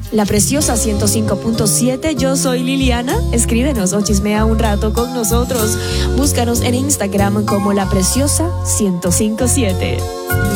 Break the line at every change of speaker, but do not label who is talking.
La Preciosa 105.7, yo soy Liliana. Escríbenos o chismea un rato con nosotros. Búscanos en Instagram como La Preciosa 105.7.